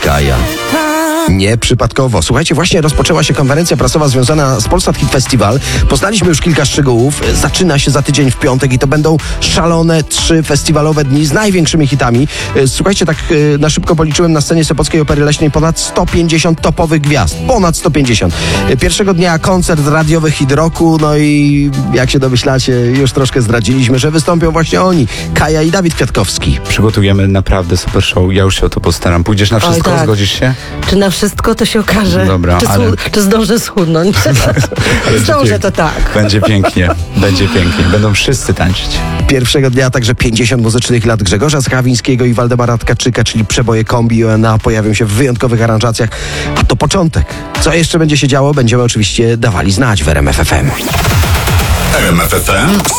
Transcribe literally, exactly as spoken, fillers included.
Kaja. Nieprzypadkowo. Słuchajcie, właśnie rozpoczęła się konferencja prasowa związana z Polsat Hit Festival. Poznaliśmy już kilka szczegółów. Zaczyna się za tydzień w piątek i to będą szalone trzy festiwalowe dni z największymi hitami. Słuchajcie, tak na szybko policzyłem, na scenie Sopockiej Opery Leśnej ponad sto pięćdziesiąt topowych gwiazd. Ponad sto pięćdziesiąt. Pierwszego dnia koncert radiowy hit roku, no i jak się domyślacie, już troszkę zdradziliśmy, że wystąpią właśnie oni, Kaja i Dawid Kwiatkowski. Przygotujemy naprawdę super show. Ja już się o to postaram. Pójdziesz na wszystko? Oj, tak. Zgodzisz się? Czy na wszystko, to się okaże. Dobra, czy, ale... czy zdążę schudnąć? Zdążę, to tak. Będzie pięknie, będzie pięknie. Będą wszyscy tańczyć. Pierwszego dnia także pięćdziesiąt muzycznych lat Grzegorza Schawińskiego i Waldemara Tkaczyka, czyli przeboje kombi O N A pojawią się w wyjątkowych aranżacjach. A to początek. Co jeszcze będzie się działo, będziemy oczywiście dawali znać w R M F F M. R M F F M